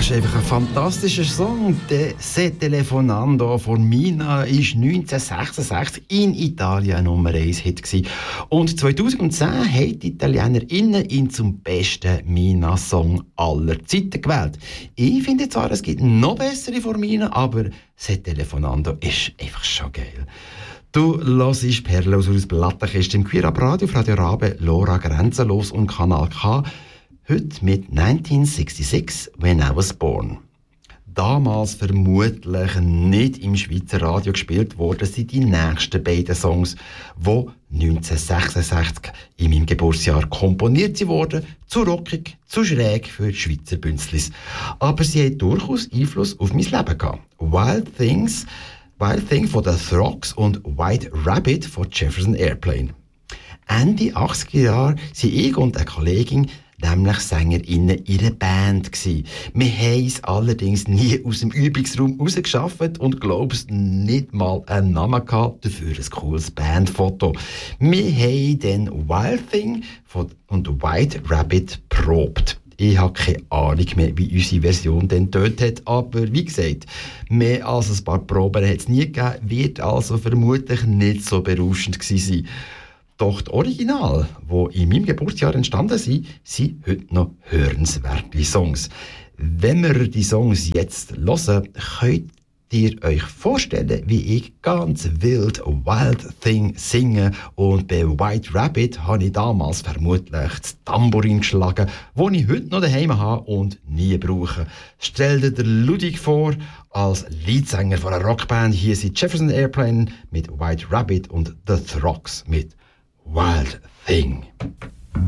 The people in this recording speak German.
ist einfach ein fantastischer Song. Der «Se telefonando» von Mina ist 1966 in Italien Nummer 1 Hit gewesen. Und 2010 haben die ItalienerInnen ihn zum besten Mina-Song aller Zeiten gewählt. Ich finde zwar, es gibt noch bessere von Mina, aber «Se telefonando» ist einfach schon geil. Du hörst Perle aus der Plattenkiste im Queer Up Radio, auf Radio Rabe, Lora Grenzenlos und Kanal K. Heute mit 1966, When I Was Born. Damals vermutlich nicht im Schweizer Radio gespielt worden sind die nächsten beiden Songs, die 1966 in meinem Geburtsjahr komponiert wurden, zu rockig, zu schräg für die Schweizer Bünzlis. Aber sie haben durchaus Einfluss auf mein Leben gehabt. Wild Thing von The Throgs und White Rabbit von Jefferson Airplane. Ende 80er Jahre sind ich und eine Kollegin nämlich SängerInnen ihrer Band gsi. Wir haben es allerdings nie aus dem Übungsraum rausgeschafft und glaubst nicht mal einen Namen gehabt, dafür ein cooles Bandfoto. Wir haben dann Wild Thing und White Rabbit probt. Ich habe keine Ahnung mehr, wie unsere Version dann dort hat, aber wie gesagt, mehr als ein paar Proben hat es nie gegeben, wird also vermutlich nicht so berauschend gewesen sein. Doch die Original, die in meinem Geburtsjahr entstanden sind, sind heute noch hörenswerte Songs. Wenn wir die Songs jetzt hören, könnt ihr euch vorstellen, wie ich ganz wild Wild Thing singe. Und bei White Rabbit habe ich damals vermutlich das Tambourin geschlagen, das ich heute noch daheim habe und nie brauche. Stell dir den Ludwig vor, als Leadsänger von einer Rockband. Hier sind Jefferson Airplane mit White Rabbit und The Throgs mit Wild Thing.